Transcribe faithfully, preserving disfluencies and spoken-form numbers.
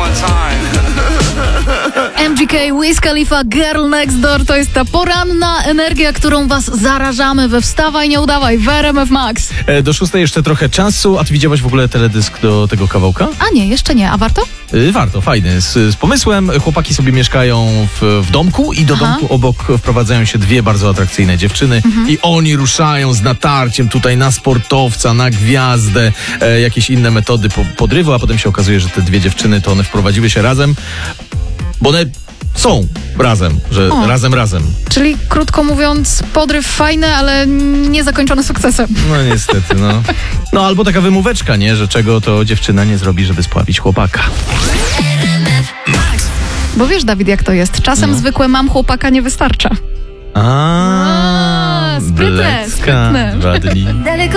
M G K, Wiz Khalifa, Girl Next Door to jest ta poranna energia, którą was zarażamy we Wstawaj, nie udawaj w R M F Max. E, do szóstej jeszcze trochę czasu. A ty widziałaś w ogóle teledysk do tego kawałka? A nie, jeszcze nie. A warto? E, warto, fajny. Z, z pomysłem. Chłopaki sobie mieszkają w, w domku i do Aha. domku obok wprowadzają się dwie bardzo atrakcyjne dziewczyny Mhm. i oni ruszają z natarciem tutaj na sportowca, na gwiazdę, e, jakieś inne metody po, podrywu, a potem się okazuje, że te dwie dziewczyny to one wprowadziły się razem, bo one są razem, że O. razem, razem. Czyli krótko mówiąc, podryw fajny, ale niezakończony sukcesem. No niestety, no. No albo taka wymóweczka, nie? Że czego to dziewczyna nie zrobi, żeby spławić chłopaka. Bo wiesz, Dawid, jak to jest. Czasem No. zwykłe mam chłopaka nie wystarcza. A, A, sprytne, Blecka, sprytne. Wadli. Daleko